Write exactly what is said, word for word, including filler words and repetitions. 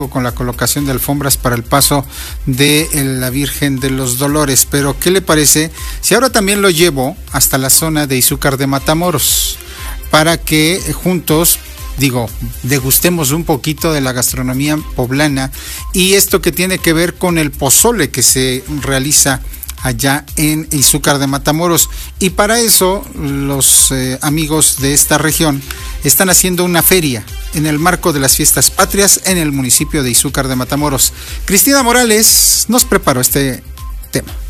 con la colocación de alfombras para el paso de la Virgen de los Dolores. Pero ¿qué le parece si ahora también lo llevo hasta la zona de Izúcar de Matamoros para que juntos, digo, degustemos un poquito de la gastronomía poblana y esto que tiene que ver con el pozole que se realiza allá en Izúcar de Matamoros? Y para eso los eh, amigos de esta región están haciendo una feria en el marco de las fiestas patrias en el municipio de Izúcar de Matamoros. Cristina Morales nos preparó este tema.